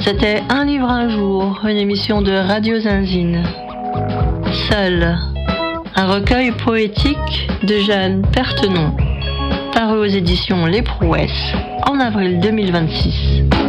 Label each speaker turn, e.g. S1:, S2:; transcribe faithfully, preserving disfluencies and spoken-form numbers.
S1: C'était Un livre un jour, une émission de Radio Zinzine. Seul, un recueil poétique de Jeanne Pertenon, paru aux éditions Les Prouesses en avril deux mille vingt-six.